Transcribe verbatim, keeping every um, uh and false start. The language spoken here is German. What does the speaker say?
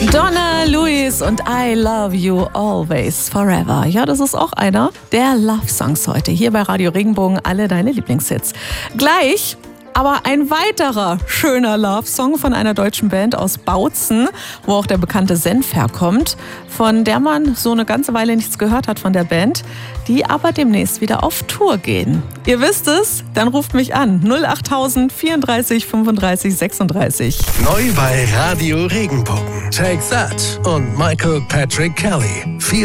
Donna Lewis und I Love You Always Forever. Ja, das ist auch einer der Love-Songs heute. Hier bei Radio Regenbogen, alle deine Lieblingshits. Gleich aber ein weiterer schöner Love-Song von einer deutschen Band aus Bautzen, wo auch der bekannte Senf herkommt, von der man so eine ganze Weile nichts gehört hat von der Band, die aber demnächst wieder auf Tour gehen. Ihr wisst es? Dann ruft mich an. null achttausend vierunddreißig fünfunddreißig sechsunddreißig. Neu bei Radio Regenbogen. Take That und Michael Patrick Kelly.